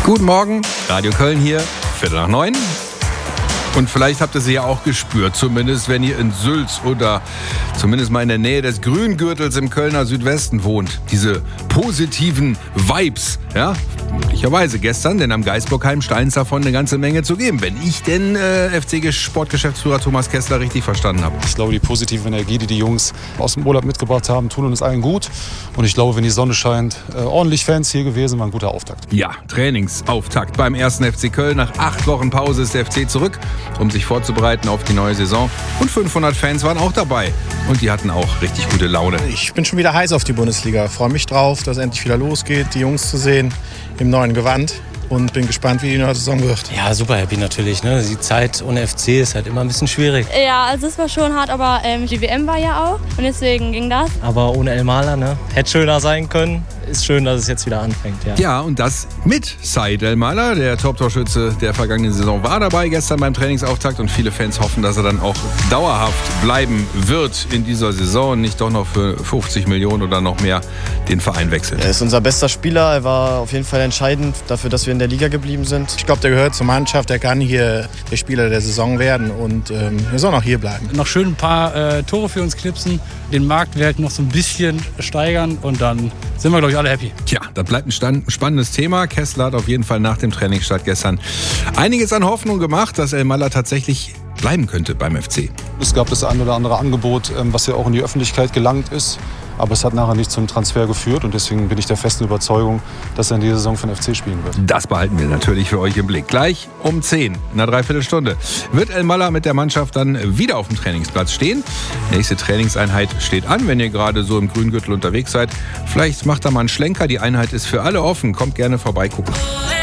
Guten Morgen, Radio Köln hier, 8:45. Und vielleicht habt ihr sie ja auch gespürt, zumindest wenn ihr in Sülz oder zumindest mal in der Nähe des Grüngürtels im Kölner Südwesten wohnt. Diese positiven Vibes, ja, möglicherweise gestern, denn am Geisbockheim scheint es davon eine ganze Menge zu geben, wenn ich den FC-Sportgeschäftsführer Thomas Kessler richtig verstanden habe. Ich glaube, die positive Energie, die die Jungs aus dem Urlaub mitgebracht haben, tun uns allen gut. Und ich glaube, wenn die Sonne scheint, ordentlich Fans hier gewesen, war ein guter Auftakt. Ja, Trainingsauftakt beim 1. FC Köln. Nach 8 Wochen Pause ist der FC zurück, um sich vorzubereiten auf die neue Saison. Und 500 Fans waren auch dabei. Und die hatten auch richtig gute Laune. Ich bin schon wieder heiß auf die Bundesliga. Freue mich drauf, dass es endlich wieder losgeht, die Jungs zu sehen im neuen Gewand. Und bin gespannt, wie die neue Saison wird. Ja, super happy natürlich. Ne? Die Zeit ohne FC ist halt immer ein bisschen schwierig. Ja, also es war schon hart, aber die WM war ja auch und deswegen ging das. Aber ohne Elmaler, ne? Hätte schöner sein können. Ist schön, dass es jetzt wieder anfängt. Ja, und das mit Said Elmaler, der Top-Torschütze der vergangenen Saison, war dabei gestern beim Trainingsauftakt. Und viele Fans hoffen, dass er dann auch dauerhaft bleiben wird in dieser Saison und nicht doch noch für 50 Millionen oder noch mehr den Verein wechselt. Er ist unser bester Spieler. Er war auf jeden Fall entscheidend dafür, dass wir in der Liga geblieben sind. Ich glaube, der gehört zur Mannschaft. Der kann hier der Spieler der Saison werden und er soll noch hier bleiben. Noch schön ein paar Tore für uns knipsen, den Marktwert noch so ein bisschen steigern und dann sind wir, glaube ich, alle happy. Tja, das bleibt ein spannendes Thema. Kessler hat auf jeden Fall nach dem Trainingsstart gestern einiges an Hoffnung gemacht, dass Elmaler tatsächlich bleiben könnte beim FC. Es gab das ein oder andere Angebot, was ja auch in die Öffentlichkeit gelangt ist. Aber es hat nachher nicht zum Transfer geführt und deswegen bin ich der festen Überzeugung, dass er in dieser Saison für den FC spielen wird. Das behalten wir natürlich für euch im Blick. Gleich um 10, in einer Dreiviertelstunde, wird Elmaler mit der Mannschaft dann wieder auf dem Trainingsplatz stehen. Nächste Trainingseinheit steht an, wenn ihr gerade so im Grüngürtel unterwegs seid. Vielleicht macht er mal einen Schlenker, die Einheit ist für alle offen. Kommt gerne vorbei gucken.